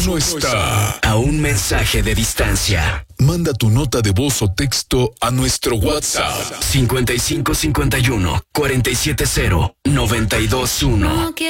no está a un mensaje de distancia. Manda tu nota de voz o texto a nuestro WhatsApp 5551 470 921.